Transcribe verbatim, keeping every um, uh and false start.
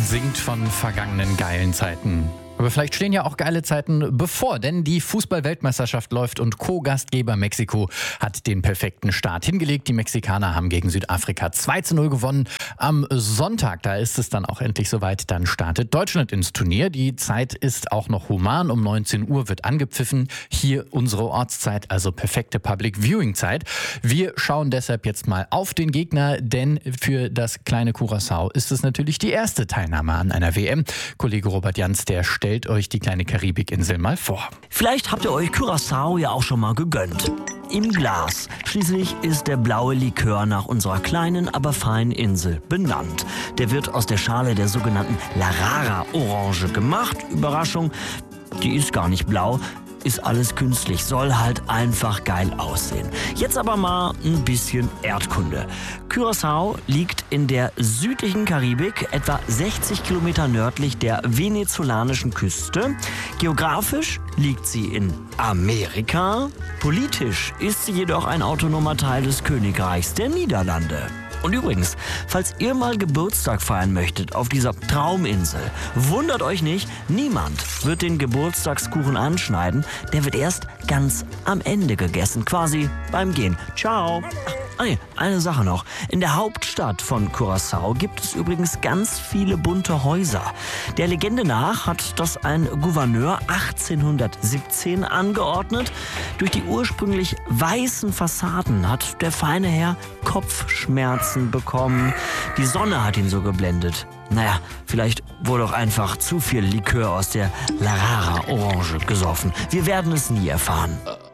singt von vergangenen geilen Zeiten. Aber vielleicht stehen ja auch geile Zeiten bevor, denn die Fußball-Weltmeisterschaft läuft und Co-Gastgeber Mexiko hat den perfekten Start hingelegt. Die Mexikaner haben gegen Südafrika zwei zu null gewonnen. Am Sonntag, da ist es dann auch endlich soweit, dann startet Deutschland ins Turnier. Die Zeit ist auch noch human, um neunzehn Uhr wird angepfiffen. Hier unsere Ortszeit, also perfekte Public-Viewing-Zeit. Wir schauen deshalb jetzt mal auf den Gegner, denn für das kleine Curaçao ist es natürlich die erste Teilnahme an einer W M. Kollege Robert Jans, der stellt euch die kleine Karibikinsel mal vor. Vielleicht habt ihr euch Curaçao ja auch schon mal gegönnt. Im Glas. Schließlich ist der blaue Likör nach unserer kleinen, aber feinen Insel benannt. Der wird aus der Schale der sogenannten Larara-Orange gemacht. Überraschung, die ist gar nicht blau. Ist alles künstlich, soll halt einfach geil aussehen. Jetzt aber mal ein bisschen Erdkunde. Curaçao liegt in der südlichen Karibik, etwa sechzig Kilometer nördlich der venezolanischen Küste. Geografisch liegt sie in Amerika. Politisch ist sie jedoch ein autonomer Teil des Königreichs der Niederlande. Und übrigens, falls ihr mal Geburtstag feiern möchtet auf dieser Trauminsel, wundert euch nicht, niemand wird den Geburtstagskuchen anschneiden. Der wird erst ganz am Ende gegessen, quasi beim Gehen. Ciao. Ach, nee, eine Sache noch. In der Hauptstadt von Curaçao gibt es übrigens ganz viele bunte Häuser. Der Legende nach hat das ein Gouverneur achtzehnhundertsiebzehn angeordnet. Durch die ursprünglich weißen Fassaden hat der feine Herr Kopfschmerzen bekommen. Die Sonne hat ihn so geblendet. Naja, vielleicht wurde auch einfach zu viel Likör aus der Larara-Orange gesoffen. Wir werden es nie erfahren.